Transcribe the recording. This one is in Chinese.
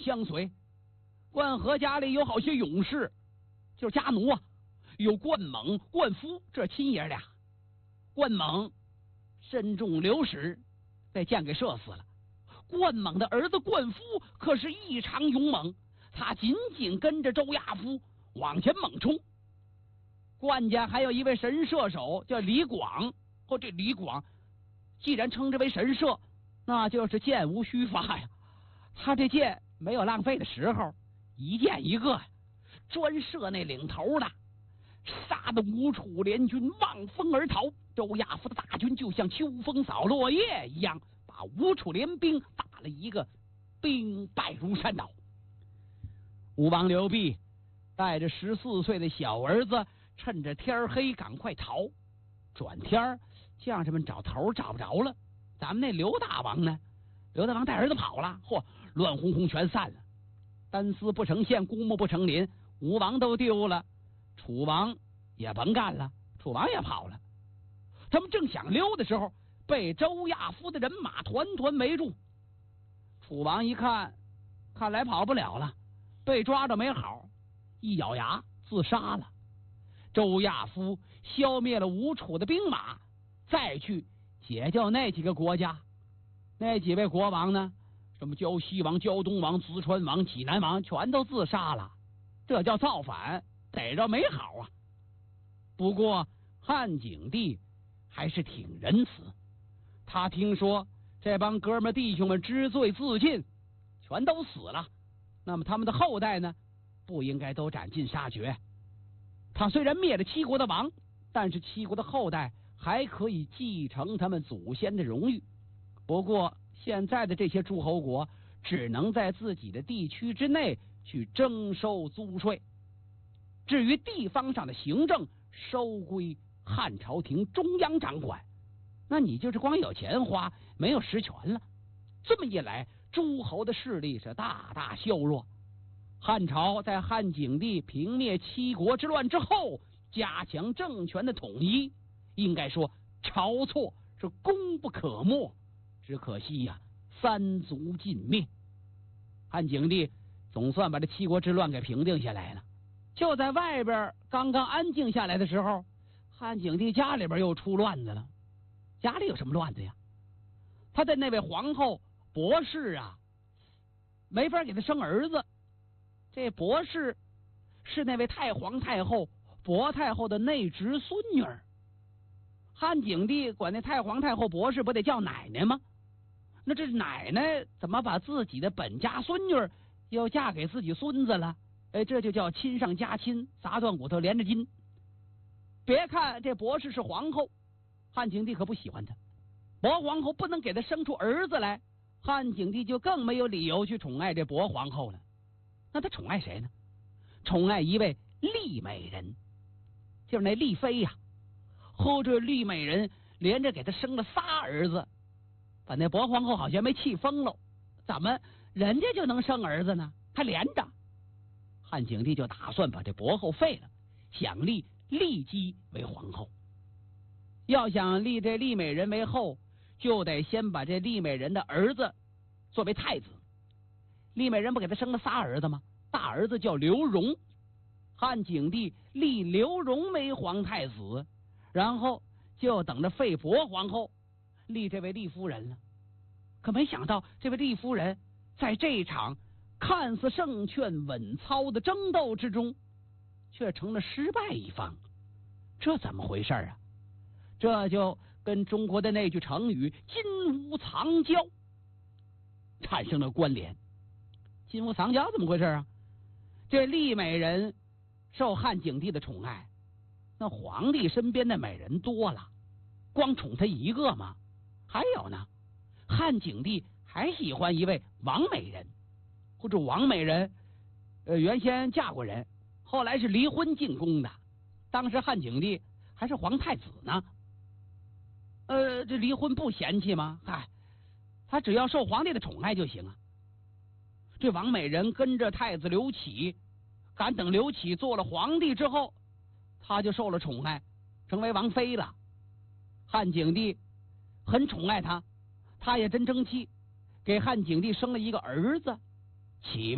相随。冠和家里有好些勇士，就是家奴啊，有冠猛、冠夫，这亲爷俩。冠猛身中流矢，被箭给射死了。冠猛的儿子冠夫可是异常勇猛，他紧紧跟着周亚夫往前猛冲。冠家还有一位神射手叫李广，这李广既然称之为神射，那就是箭无虚发呀。他这箭没有浪费的时候，一箭一个，专射那领头的，杀得吴楚联军望风而逃。周亚夫的大军就像秋风扫落叶一样，把吴楚联兵打了一个兵败如山倒。吴王刘濞带着14岁的小儿子，趁着天黑赶快逃。转天将士们找头找不着了，咱们那刘大王呢？刘大王带儿子跑了，乱哄哄全散了。单丝不成线，孤木不成林，吴王都丢了，楚王也甭干了，楚王也跑了。他们正想溜的时候，被周亚夫的人马团团围住。楚王一看，看来跑不了了，被抓着没好，一咬牙自杀了。周亚夫消灭了吴楚的兵马，再去解救那几个国家。那几位国王呢，什么胶西王、胶东王、淄川王、济南王，全都自杀了。这叫造反，逮着没好啊。不过汉景帝还是挺仁慈，他听说这帮哥们弟兄们知罪自尽，全都死了，那么他们的后代呢，不应该都斩尽杀绝。他虽然灭了七国的王，但是七国的后代还可以继承他们祖先的荣誉。不过现在的这些诸侯国只能在自己的地区之内去征收租税，至于地方上的行政收归汉朝廷中央掌管，那你就是光有钱花，没有实权了。这么一来，诸侯的势力是大大削弱。汉朝在汉景帝平灭七国之乱之后，加强政权的统一，应该说晁错是功不可没。只可惜呀，三族尽灭。汉景帝总算把这七国之乱给平定下来了。就在外边刚刚安静下来的时候，汉景帝家里边又出乱子了。家里有什么乱子呀？他的那位皇后博氏啊，没法给他生儿子。这博氏是那位太皇太后薄太后的内侄孙女儿。汉景帝管那太皇太后博氏不得叫奶奶吗？那这奶奶怎么把自己的本家孙女儿又嫁给自己孙子了？这就叫亲上加亲，砸断骨头连着筋。别看这博氏是皇后，汉景帝可不喜欢她。薄皇后不能给她生出儿子来，汉景帝就更没有理由去宠爱这薄皇后了。那他宠爱谁呢？宠爱一位丽美人，就是那丽妃呀。这丽美人连着给他生了仨儿子，把那薄皇后好像没气疯了。怎么人家就能生儿子呢？还连着。汉景帝就打算把这薄后废了，想立骊姬为皇后。要想立这丽美人为后，就得先把这丽美人的儿子作为太子。丽美人不给他生了仨儿子吗？大儿子叫刘荣，汉景帝立刘荣为皇太子，然后就等着废薄皇后，立这位丽夫人了。可没想到这位丽夫人在这场看似胜券稳操的争斗之中，却成了失败一方。这怎么回事啊？这就跟中国的那句成语金屋藏娇产生了关联。金屋藏娇怎么回事啊？这丽美人受汉景帝的宠爱，那皇帝身边的美人多了，光宠她一个吗？还有呢，汉景帝还喜欢一位王美人，或者王美人原先嫁过人，后来是离婚进宫的。当时汉景帝还是皇太子呢。这离婚不嫌弃吗？他只要受皇帝的宠爱就行啊。这王美人跟着太子刘启，赶等刘启做了皇帝之后，他就受了宠爱，成为王妃了。汉景帝很宠爱他，他也真争气，给汉景帝生了一个儿子，起